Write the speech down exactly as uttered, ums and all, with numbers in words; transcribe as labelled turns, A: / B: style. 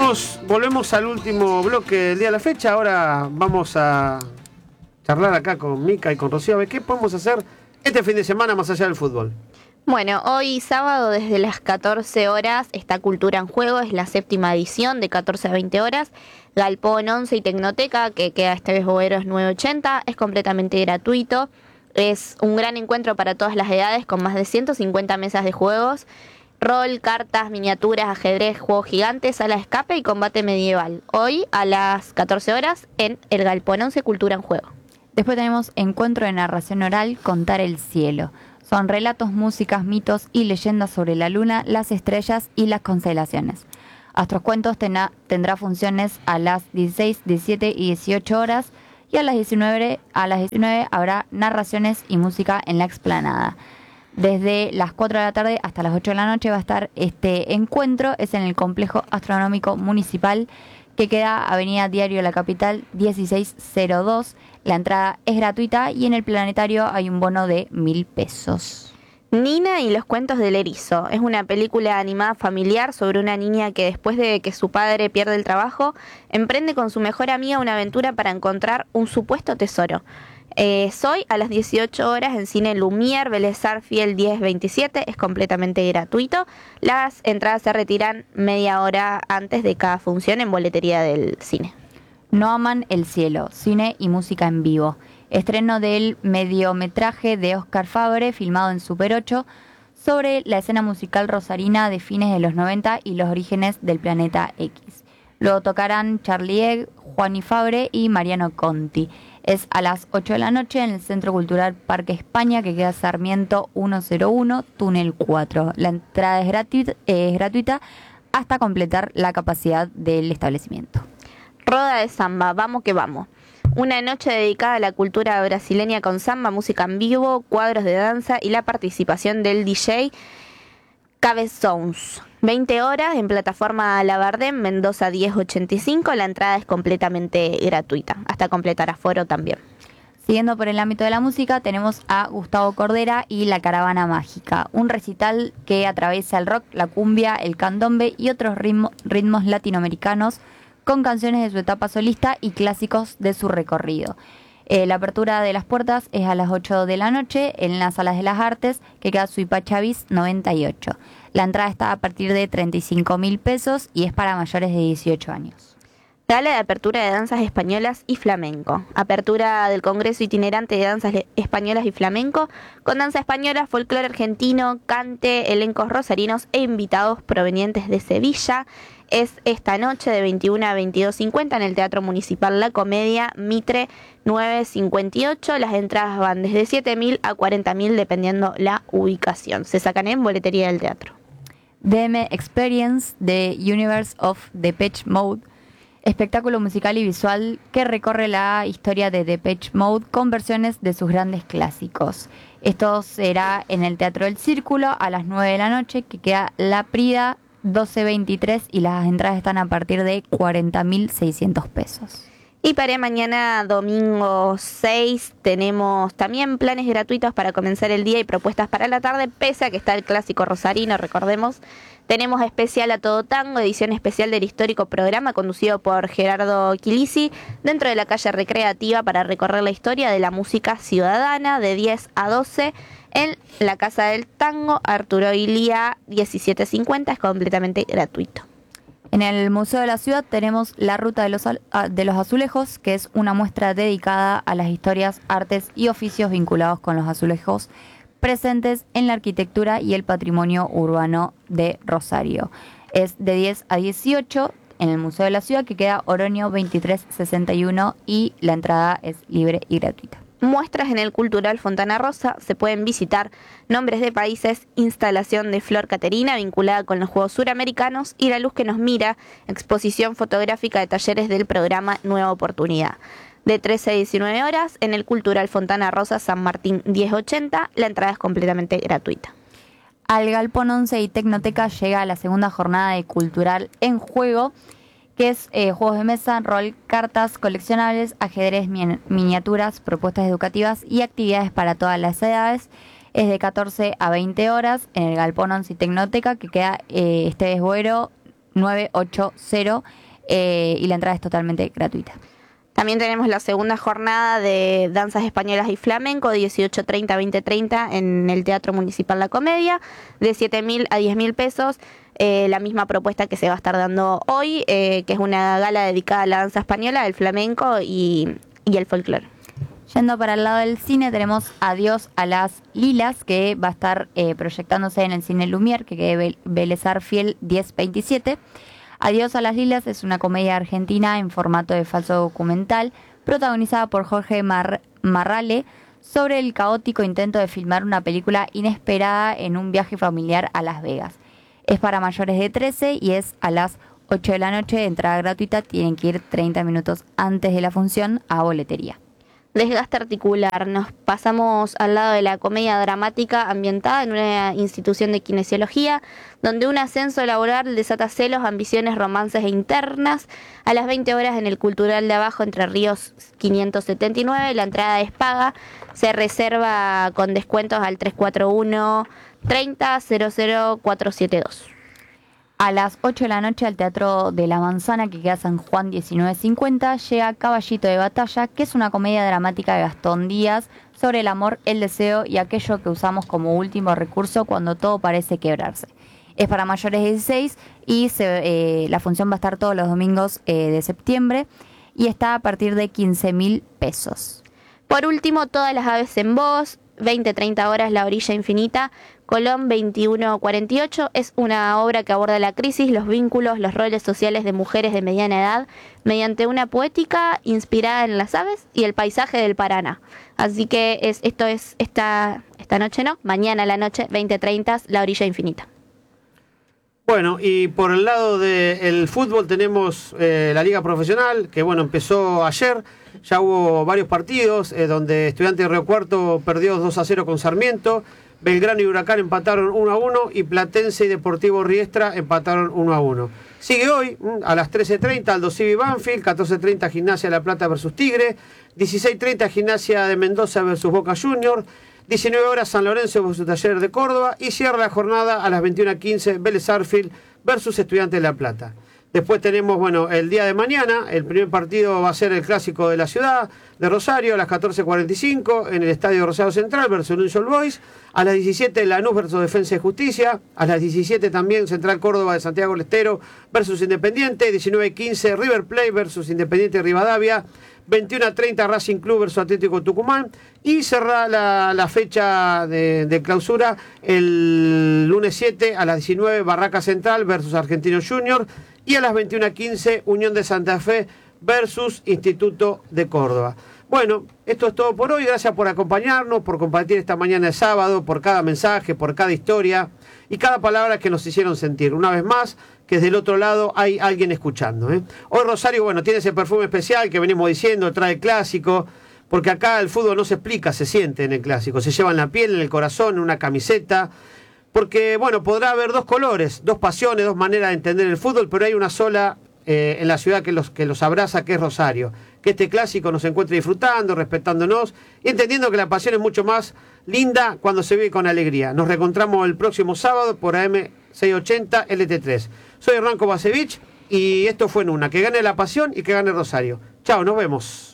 A: volvemos, volvemos al último bloque del día de la fecha. Ahora vamos a charlar acá con Mica y con Rocío. A ver qué podemos hacer este fin de semana más allá del fútbol.
B: Bueno, hoy sábado desde las catorce horas está Cultura en Juego, es la séptima edición de catorce a veinte horas. Galpón once y Tecnoteca, que queda Esteves Boveros nueve ochenta, es completamente gratuito. Es un gran encuentro para todas las edades con más de ciento cincuenta mesas de juegos. Rol, cartas, miniaturas, ajedrez, juegos gigantes, sala de escape y combate medieval. Hoy a las catorce horas en el Galpón once Cultura en Juego.
C: Después tenemos Encuentro de Narración Oral, Contar el Cielo. Son relatos, músicas, mitos y leyendas sobre la luna, las estrellas y las constelaciones. Astrocuentos tena, tendrá funciones a las dieciséis, diecisiete y dieciocho horas y a las diecinueve, a las diecinueve habrá narraciones y música en la explanada. Desde las cuatro de la tarde hasta las ocho de la noche va a estar este encuentro, es en el Complejo Astronómico Municipal que queda Avenida Diario de la Capital dieciséis cero dos. La entrada es gratuita y en el planetario hay un bono de mil pesos.
B: Nina y los cuentos del erizo. Es una película animada familiar sobre una niña que después de que su padre pierde el trabajo, emprende con su mejor amiga una aventura para encontrar un supuesto tesoro. Eh, Soy a las dieciocho horas en Cine Lumière, Vélez Sarsfield diez veintisiete, es completamente gratuito. Las entradas se retiran media hora antes de cada función en boletería del cine.
C: No aman el cielo, cine y música en vivo. Estreno del mediometraje de Óscar Fabre, filmado en Super ocho, sobre la escena musical rosarina de fines de los noventa y los orígenes del Planeta X. Luego tocarán Charlie Egg, Juani Fabre y Mariano Conti. Es a las ocho de la noche en el Centro Cultural Parque España, que queda Sarmiento ciento uno, Túnel cuatro. La entrada es gratuita, es gratuita hasta completar la capacidad del establecimiento.
B: Roda de samba, vamos que vamos. Una noche dedicada a la cultura brasileña con samba, música en vivo, cuadros de danza y la participación del D J Cabezones. veinte horas en plataforma Labardén, Mendoza diez ochenta y cinco. La entrada es completamente gratuita, hasta completar aforo también.
C: Siguiendo por el ámbito de la música, tenemos a Gustavo Cordera y La Caravana Mágica, un recital que atraviesa el rock, la cumbia, el candombe y otros ritmo, ritmos latinoamericanos con canciones de su etapa solista y clásicos de su recorrido. Eh, la apertura de las puertas es a las ocho de la noche en las Salas de las Artes, que queda Suipa Chavis noventa y ocho. La entrada está a partir de treinta y cinco mil pesos y es para mayores de dieciocho años.
B: Gala de apertura de danzas españolas y flamenco. Apertura del Congreso Itinerante de Danzas Españolas y Flamenco, con danza española, folclore argentino, cante, elencos rosarinos e invitados provenientes de Sevilla. Es esta noche de veintiuno a veintidós cincuenta en el Teatro Municipal La Comedia, Mitre nueve cincuenta y ocho. Las entradas van desde siete mil a cuarenta mil dependiendo la ubicación. Se sacan en boletería del teatro.
C: D M Experience, The Universe of Depeche Mode, espectáculo musical y visual que recorre la historia de Depeche Mode con versiones de sus grandes clásicos. Esto será en el Teatro del Círculo a las nueve de la noche, que queda La Prida doce veintitrés, y las entradas están a partir de cuarenta mil seiscientos pesos.
B: Y para mañana domingo seis tenemos también planes gratuitos para comenzar el día y propuestas para la tarde, pese a que está el clásico rosarino, recordemos. Tenemos especial a todo tango, edición especial del histórico programa conducido por Gerardo Quilisi, dentro de la calle recreativa para recorrer la historia de la música ciudadana de diez a doce en la Casa del Tango, Arturo Ilía diecisiete cincuenta, es completamente gratuito.
C: En el Museo de la Ciudad tenemos La Ruta de los, de los Azulejos, que es una muestra dedicada a las historias, artes y oficios vinculados con los azulejos presentes en la arquitectura y el patrimonio urbano de Rosario. Es de diez a dieciocho en el Museo de la Ciudad, que queda Oroño veintitrés sesenta y uno, y la entrada es libre y gratuita.
B: Muestras en el Cultural Fontana Rosa, se pueden visitar nombres de países, instalación de Flor Caterina vinculada con los Juegos Suramericanos y La Luz que nos mira, exposición fotográfica de talleres del programa Nueva Oportunidad. De trece a diecinueve horas en el Cultural Fontana Rosa, San Martín diez ochenta, la entrada es completamente gratuita.
C: Al Galpón once y Tecnoteca llega la segunda jornada de Cultural en Juego, que es eh, juegos de mesa, rol, cartas, coleccionables, ajedrez, mi- miniaturas, propuestas educativas y actividades para todas las edades. Es de catorce a veinte horas en el Galpón once y Tecnoteca, que queda eh, Esteves Boero nueve ocho cero eh, y la entrada es totalmente gratuita.
B: También tenemos la segunda jornada de danzas españolas y flamenco, dieciocho treinta a veinte treinta en el Teatro Municipal La Comedia, de siete mil a diez mil pesos. Eh, la misma propuesta que se va a estar dando hoy, eh, que es una gala dedicada a la danza española, el flamenco y, y el folclore.
C: Yendo para el lado del cine, tenemos Adiós a las Lilas, que va a estar eh, proyectándose en el Cine Lumière, que quede Vélez Arfiel diez veintisiete. Adiós a las Lilas es una comedia argentina en formato de falso documental, protagonizada por Jorge Mar- Marrale, sobre el caótico intento de filmar una película inesperada en un viaje familiar a Las Vegas. Es para mayores de trece y es a las ocho de la noche, entrada gratuita, tienen que ir treinta minutos antes de la función a boletería.
B: Desgaste articular. Nos pasamos al lado de la comedia dramática ambientada en una institución de kinesiología, donde un ascenso laboral desata celos, ambiciones, romances e internas. A las veinte horas en el Cultural de Abajo, Entre Ríos quinientos setenta y nueve, la entrada es paga. Se reserva con descuentos al tres cuatro uno treinta cero cero cuatro siete dos.
C: A las ocho de la noche al Teatro de la Manzana, que queda San Juan diecinueve cincuenta, llega Caballito de Batalla, que es una comedia dramática de Gastón Díaz sobre el amor, el deseo y aquello que usamos como último recurso cuando todo parece quebrarse. Es para mayores de dieciséis y se, eh, la función va a estar todos los domingos eh, de septiembre y está a partir de quince mil pesos.
B: Por último, Todas las aves en voz, veinte treinta horas, La orilla infinita, Colón veintiuno cuarenta y ocho, es una obra que aborda la crisis, los vínculos, los roles sociales de mujeres de mediana edad, mediante una poética inspirada en las aves y el paisaje del Paraná. Así que es, esto es esta, esta noche, ¿no? Mañana a la noche, veinte treinta, La orilla infinita.
A: Bueno, y por el lado del fútbol tenemos eh, la Liga Profesional, que bueno, empezó ayer. Ya hubo varios partidos eh, donde Estudiantes de Río Cuarto perdió dos a cero con Sarmiento, Belgrano y Huracán empataron uno a uno y Platense y Deportivo Riestra empataron uno a uno. Sigue hoy a las trece treinta Aldo Civi Banfield, catorce treinta Gimnasia La Plata versus Tigre, dieciséis treinta Gimnasia de Mendoza versus Boca Juniors, diecinueve horas San Lorenzo versus Taller de Córdoba y cierra la jornada a las veintiuna quince Vélez Arfield versus Estudiantes de La Plata. Después tenemos, bueno, el día de mañana, el primer partido va a ser el clásico de la ciudad de Rosario a las catorce cuarenta y cinco en el Estadio Rosario Central versus New Old Boys. A las diecisiete Lanús versus Defensa y Justicia. A las diecisiete también Central Córdoba de Santiago del Estero versus Independiente. diecinueve quince River Plate versus Independiente Rivadavia. veintiuna treinta Racing Club versus Atlético Tucumán. Y cerra la, la fecha de, de clausura el lunes siete a las diecinueve Barraca Central versus Argentinos Juniors. Y a las veintiuna quince Unión de Santa Fe versus Instituto de Córdoba. Bueno, esto es todo por hoy. Gracias por acompañarnos, por compartir esta mañana de sábado, por cada mensaje, por cada historia y cada palabra que nos hicieron sentir. Una vez más, que desde el otro lado hay alguien escuchando, ¿eh? Hoy Rosario, bueno, tiene ese perfume especial que venimos diciendo, trae el clásico, porque acá el fútbol no se explica, se siente en el clásico. Se lleva en la piel, en el corazón, en una camiseta. Porque, bueno, podrá haber dos colores, dos pasiones, dos maneras de entender el fútbol, pero hay una sola eh, en la ciudad que los, que los abraza, que es Rosario. Que este clásico nos encuentre disfrutando, respetándonos y entendiendo que la pasión es mucho más linda cuando se vive con alegría. Nos reencontramos el próximo sábado por A M seiscientos ochenta L T tres. Soy Hernán Kovacevic y esto fue en una. Que gane la pasión y que gane Rosario. Chao, nos vemos.